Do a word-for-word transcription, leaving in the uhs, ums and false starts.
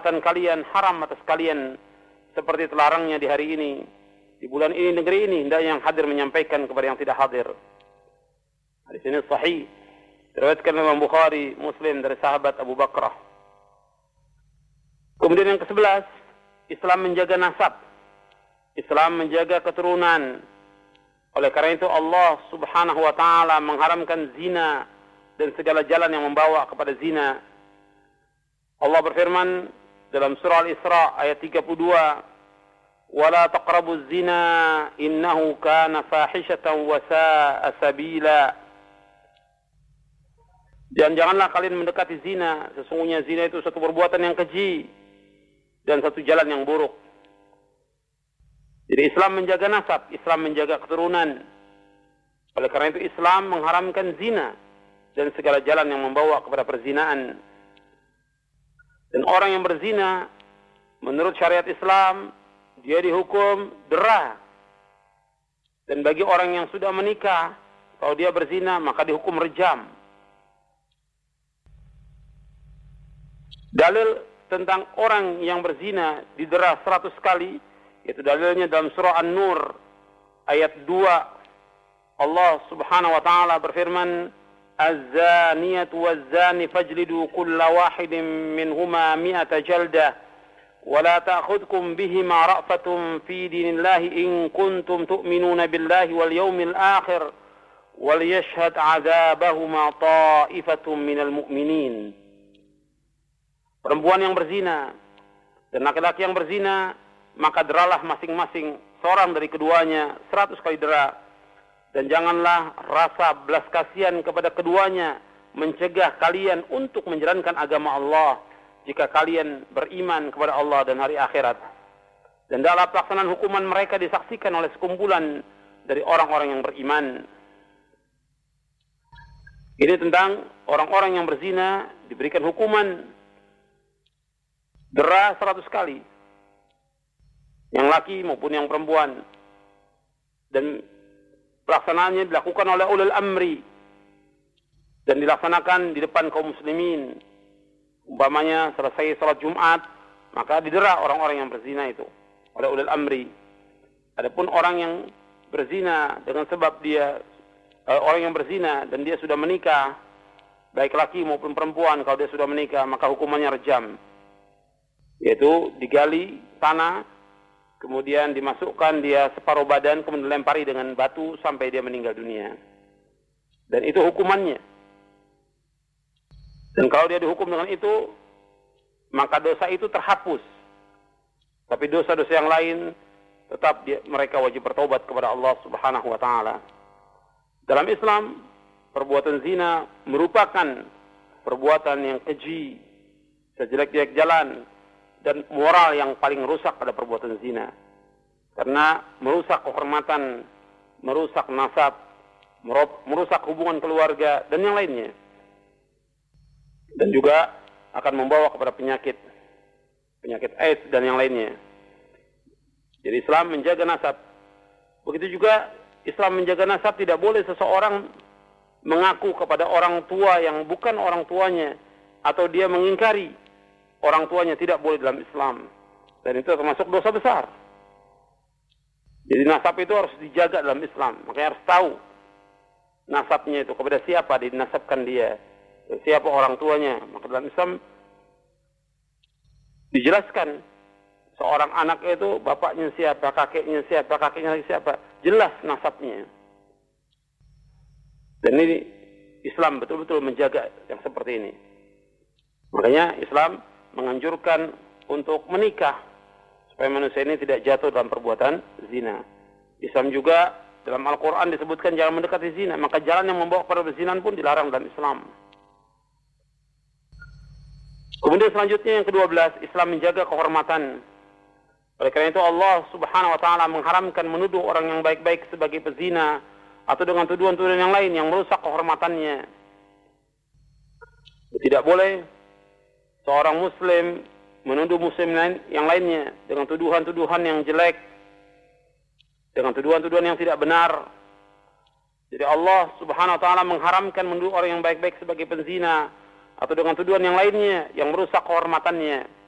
kehormatan kalian haram atas kalian seperti terlarangnya di hari ini, di bulan ini, negeri ini. Hendaknya yang hadir menyampaikan kepada yang tidak hadir. Hadis ini sahih, diriwayatkan oleh Imam Bukhari, Muslim dari sahabat Abu Bakrah. Kemudian yang kesebelas, Islam menjaga nasab, Islam menjaga keturunan. Oleh karena itu Allah Subhanahu wa taala mengharamkan zina dan segala jalan yang membawa kepada zina. Allah berfirman dalam surah Al-Isra ayat tiga puluh dua, "Wala taqrabuz zina innahu kana fahishatan wa sa'a sabila." Dan janganlah kalian mendekati zina, sesungguhnya zina itu satu perbuatan yang keji dan satu jalan yang buruk. Jadi Islam menjaga nasab, Islam menjaga keturunan. Oleh karena itu Islam mengharamkan zina dan segala jalan yang membawa kepada perzinaan. Dan orang yang berzina menurut syariat Islam dia dihukum dera. Dan bagi orang yang sudah menikah, kalau dia berzina maka dihukum rejam. Dalil tentang orang yang berzina didera seratus kali, yaitu dalilnya dalam surah An-Nur ayat dua. Allah Subhanahu wa taala berfirman, "Az-zaniyatu waz-zani fajlidu kulla wahidin minhuma mi'ata jaldah wa la ta'khudhukum bihima ra'fatun fi dinillahi in kuntum tu'minuna billahi wal yawmil akhir wal yashhad 'adzabahuma ta'ifatun minal mu'minin." Perempuan yang berzina dan laki-laki yang berzina, maka deralah masing-masing seorang dari keduanya seratus kali dera. Dan janganlah rasa belas kasihan kepada keduanya mencegah kalian untuk menjalankan agama Allah jika kalian beriman kepada Allah dan hari akhirat. Dan dalam pelaksanaan hukuman mereka disaksikan oleh sekumpulan dari orang-orang yang beriman. Ini tentang orang-orang yang berzina diberikan hukuman dera seratus kali, yang laki maupun yang perempuan. Dan pelaksanaannya dilakukan oleh ulul amri dan dilaksanakan di depan kaum muslimin. Umpamanya selesai salat Jumat, maka didera orang-orang yang berzina itu oleh ulul amri. Adapun orang yang berzina dengan sebab dia uh, orang yang berzina dan dia sudah menikah, baik laki maupun perempuan, kalau dia sudah menikah maka hukumannya rejam, yaitu digali tanah, kemudian dimasukkan dia separuh badan, kemudian dilempari dengan batu sampai dia meninggal dunia. Dan itu hukumannya. Dan kalau dia dihukum dengan itu, maka dosa itu terhapus. Tapi dosa-dosa yang lain tetap dia, mereka wajib bertobat kepada Allah Subhanahu wa taala. Dalam Islam, perbuatan zina merupakan perbuatan yang keji, sejelek-jelek jalan, dan moral yang paling rusak pada perbuatan zina. Karena merusak kehormatan, merusak nasab, merusak hubungan keluarga, dan yang lainnya. Dan juga akan membawa kepada penyakit, penyakit AIDS dan yang lainnya. Jadi Islam menjaga nasab. Begitu juga Islam menjaga nasab, tidak boleh seseorang mengaku kepada orang tua yang bukan orang tuanya, atau dia mengingkari orang tuanya, tidak boleh dalam Islam. Dan itu termasuk dosa besar. Jadi nasab itu harus dijaga dalam Islam. Makanya harus tahu nasabnya itu, kepada siapa dinasabkan dia, siapa orang tuanya. Maka dalam Islam dijelaskan seorang anak itu bapaknya siapa, kakeknya siapa, kakeknya lagi siapa. Jelas nasabnya. Dan ini Islam betul-betul menjaga yang seperti ini. Makanya Islam menganjurkan untuk menikah supaya manusia ini tidak jatuh dalam perbuatan zina. Islam juga dalam Al-Quran disebutkan jangan mendekati zina, maka jalan yang membawa kepada perzinahan pun dilarang dalam Islam. Kemudian selanjutnya yang kedua belas, Islam menjaga kehormatan. Oleh karena itu Allah Subhanahu wa taala mengharamkan menuduh orang yang baik-baik sebagai pezina atau dengan tuduhan-tuduhan yang lain yang merusak kehormatannya. Tidak boleh seorang muslim menuduh muslim lain, yang lainnya dengan tuduhan-tuduhan yang jelek, dengan tuduhan-tuduhan yang tidak benar. Jadi Allah Subhanahu wa taala mengharamkan menuduh orang yang baik-baik sebagai penzina atau dengan tuduhan yang lainnya yang merusak kehormatannya.